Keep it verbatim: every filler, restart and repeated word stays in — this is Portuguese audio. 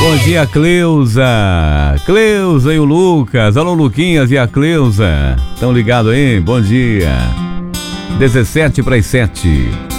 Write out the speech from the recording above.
bom dia, Cleusa. Cleusa e o Lucas. Alô, Luquinhas e a Cleusa. Estão ligados aí? Bom dia. dezessete para as sete.